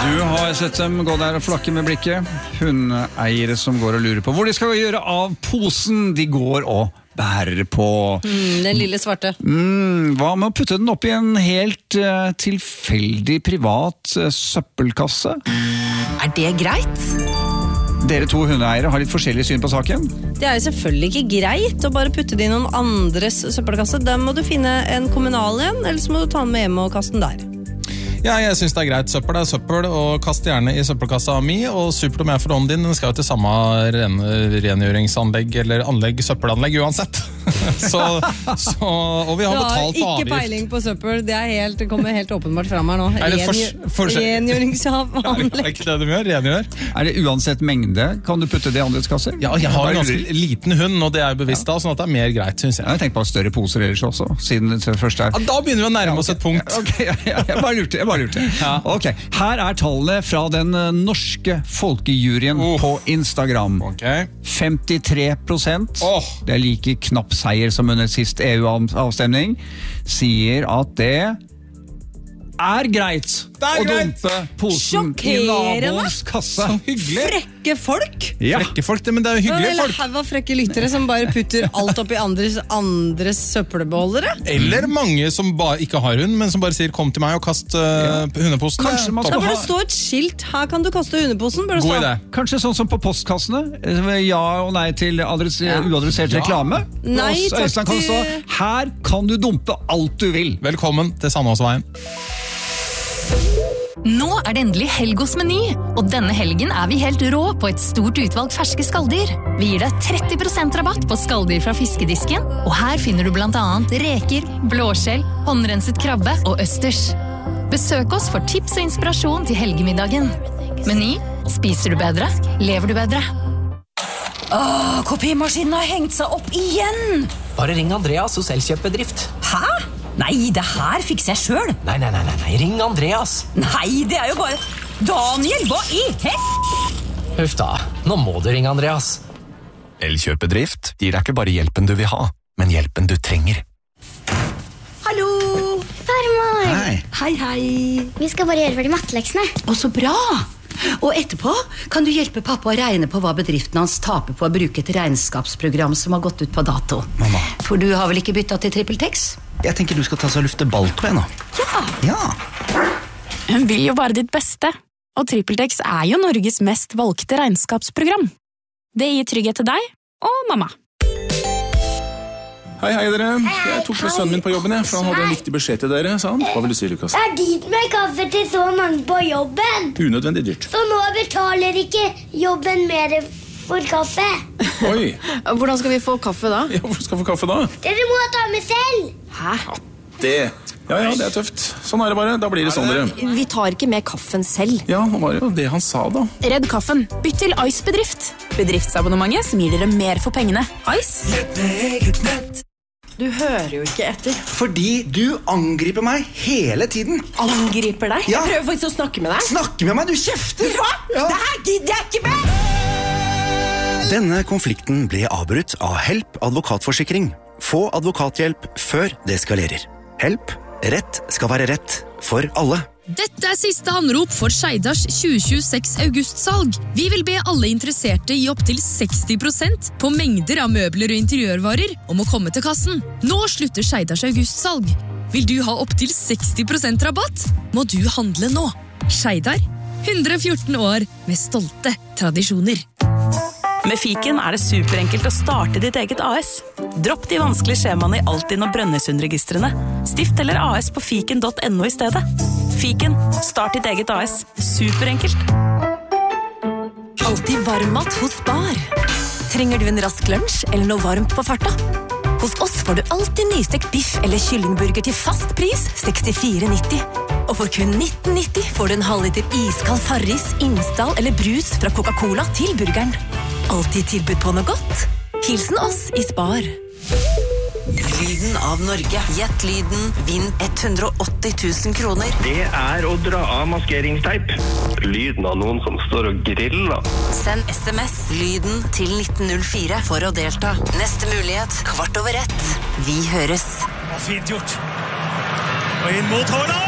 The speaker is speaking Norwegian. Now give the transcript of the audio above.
Du har sett dem gå der og flakke med blikket. Hundeeiere som går og lurer på hvor de skal gjøre av posen de går og bærer på. Den lille svarte. Hva med å putte den opp i en helt tilfeldig privat søppelkasse? Det greit? Dere to hundeeiere har litt forskjellig syn på saken. Det jo selvfølgelig ikke greit å bare putte det i noen andres søppelkasse. Da må du finne en kommunal en, eller så må du ta den med hjem og kaste den der. Ja, jeg synes det greit. Søppel søppel, og kast gjerne i søppelkassa mi, og supert om jeg får hånden din, den skal jo til samme rengjøringsanlegg eller søppelanlegg uansett. Og vi har betalt for avgift. Ikke peiling på søppel, det kommer helt åpenbart frem her nå. Rengjøringsanlegg. Er ikke det du gjør? Rengjør? Det uansett mengde? Kan du putte det i andres kasser? Ja, jeg har en ganske liten hund, og det jo bevisst da, sånn at det mer greit, synes jeg. Jeg tenker på større poser ellers også, siden det først Ja, da begynner vi å nærme oss et punkt. Jeg bare lurte. Ja. Ok, her tallene fra den norske folkejuryen på Instagram. 53%, det like knapp seier som under sist EU-avstemning, sier at det greit å dumpe posen i naboens kasse. Så hyggelig. Frekke folk. Ja. Frekke folk, men det jo hyggelige folk. Eller her var frekke lyttere som bare putter alt opp i andres søppelbeholdere. Eller mange som ikke har hund, men som bare sier kom til meg og kast hundeposen. Kanskje man Da skal bør det stå et skilt, her kan du kaste hundeposen. God idé. Kanskje sånn som på postkassene. Ja og nei til uadressert reklame. Nei, takk Øystein kan stå, her kan du dumpe alt du vil. Velkommen til Sandåsveien. Nå det endelig helg hos Meny, og denne helgen vi helt rå på et stort utvalg ferske skalldyr. Vi gir deg 30% rabatt på skalldyr fra fiskedisken, og her finner du blant annet reker, blåskjell, håndrenset krabbe og østers. Besøk oss for tips og inspirasjon til helgemiddagen. Meny, spiser du bedre, lever du bedre. Kopimaskinen har hengt seg opp igjen! Bare ring Andreas hos Elkjøpbedrift. Hæ? Nei, det her fikser jeg selv. Nei, ring Andreas. Nei, det jo bare... Daniel, hva i Huff da, nå må du ringe Andreas. Elkjøpedrift gir deg ikke bare hjelpen du vil ha, men hjelpen du trenger. Hallo! Farmor! Hei. Vi skal bare gjøre ferdig matteleksene. Å, så bra! Og etterpå kan du hjelpe pappa å regne på hva bedriften hans taper på å bruke et regnskapsprogram som har gått ut på dato. Mamma. For du har vel ikke byttet til TrippelTex? Jeg tenker du skal ta så lufte balltå nå. Ja. Hun vil jo bare ditt beste, og TrippelTex jo Norges mest valgte regnskapsprogram. Det gir trygghet til deg og mamma. Hei dere. Jeg tok med sønnen min på jobben, for han hadde en viktig beskjed til dere, sa han. Hva vil du si, Lukas? Dyrt med kaffe til så mange på jobben. Unødvendig dyrt. Så nå betaler ikke jobben mer for kaffe. Oi. Hvordan skal vi få kaffe da? Ja, hvor skal vi få kaffe da? Dere må ta med selv. Hæ? Ja, det tøft. Sånn det bare. Da blir det sånn, dere. Vi tar ikke med kaffen selv. Ja, det var jo det han sa da. Redd kaffen. Bytt til Ice Bedrift. Bedriftsabonnementet som gir dere mer for pengene. Ice. Du hører jo ikke etter. Fordi du angriper meg hele tiden. Angriper deg? Ja. Jeg prøver faktisk å snakke med deg. Snakke med meg, du kjefter! Ja. Det her gidder jeg ikke med! Denne konflikten ble avbrutt av Help advokatforsikring. Få advokathjelp før det eskalerer. Help. Rett skal være rett for alle. Dette siste anrop for Skeidars 2026 augustsalg. Vi vil be alle interesserte i opp til 60% på mengder av møbler og interiørvarer om å komme til kassen. Nå slutter Skeidars augustsalg. Vil du ha opp til 60% rabatt? Må du handle nå. Skeidar, 114 år med stolte tradisjoner. Med Fiken det superenkelt å starte ditt eget AS. Dropp de vanskelige skjemaene i Altinn og Brønnøysundregistrene. Stift eller AS på fiken.no i stedet. Fiken, start ditt eget AS. Superenkelt. Alltid varmmat hos Spar. Trenger du en rask lunsj eller noe varmt på farta? Hos oss får du alltid nystekt biff eller kyllingburger til fast pris 64,90. Og for kun 19,90 får du en halvliter iskald Farris, Imsdal eller brus fra Coca-Cola til burgeren. Alltid tilbud på noe godt. Hilsen oss i Spar. Lyden av Norge. Gjett lyden. Vinn 180 000 kroner. Det å dra av maskeringsteip. Lyden av noen som står og griller. Send SMS lyden til 1904 for å delta. Neste mulighet 1:15. Vi høres. Fint gjort. Og inn mot Haaland!